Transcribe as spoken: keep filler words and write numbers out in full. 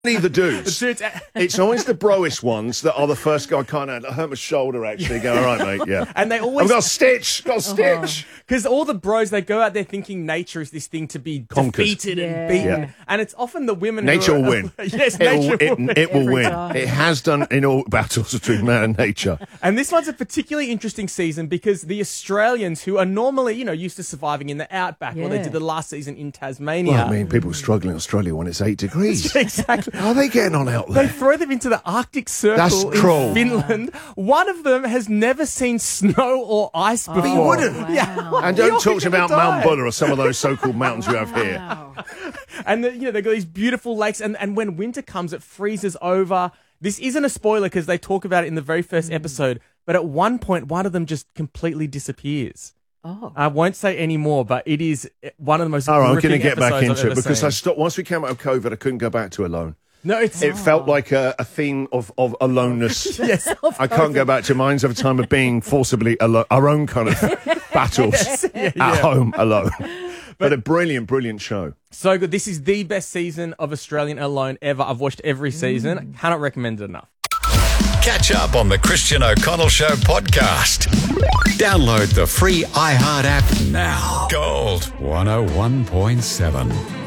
the dudes. The dudes. It's always the broish ones that are the first guy. I can't handle. I hurt my shoulder actually. Go, all right, mate. Yeah. And they always. I've got a stitch. Got a stitch. Because all the bros, they go out there thinking nature is this thing to be Conquered. defeated Yeah. and beaten. Yeah. And it's often the women Nature who will are, win. yes, It nature will, will it, win. it will Every win. time. It has done in all battles between man and nature. And this one's a particularly interesting season because the Australians, who are normally, you know, used to surviving in the outback, well, they Yeah. did the last season in Tasmania. Well, I mean, people struggle in Australia when it's eight degrees. Exactly. How are they getting on out They there? throw them into the Arctic Circle That's in troll. Finland. One of them has never seen snow or ice before. you wouldn't. Yeah. And You're don't talk gonna about die. Mount Buller or some of those so-called mountains you have here. Wow. And the, you know, they've got these beautiful lakes, and, and when winter comes, it freezes over. This isn't a spoiler because they talk about it in the very first Mm. episode, but at one point, one of them just completely disappears. Oh. I won't say any more, but it is one of the most All right, I'm gripping going to get back episodes I've into it ever because seen. I stopped once we came out of COVID. I couldn't go back to Alone. No, it's It felt like a, a theme of, of aloneness. yes. I can't go back to Minds of a Time of being forcibly alone, our own kind of battles Yeah, at yeah. home alone. But a brilliant, brilliant show. So good. This is the best season of Australian Alone ever. I've watched every season. Cannot recommend it enough. Catch up on the Christian O'Connell Show podcast. Download the free iHeart app now. Gold one oh one point seven.